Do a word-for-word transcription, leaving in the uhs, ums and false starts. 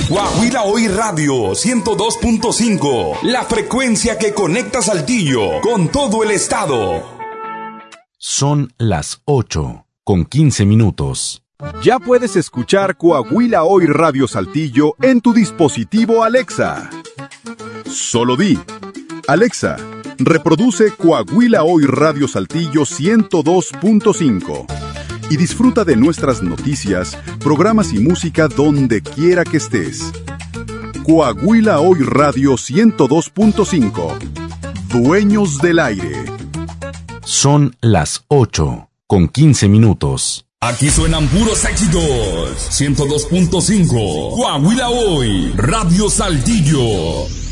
Coahuila Hoy Radio ciento dos punto cinco, la frecuencia que conecta Saltillo con todo el estado. Son las ocho con quince minutos. Ya puedes escuchar Coahuila Hoy Radio Saltillo en tu dispositivo Alexa. Solo di: Alexa, reproduce Coahuila Hoy Radio Saltillo ciento dos punto cinco y disfruta de nuestras noticias, programas y música donde quiera que estés. Coahuila Hoy Radio ciento dos punto cinco. Dueños del aire. Son las ocho con quince minutos. Aquí suenan puros éxitos. ciento dos punto cinco. Coahuila Hoy Radio Saltillo.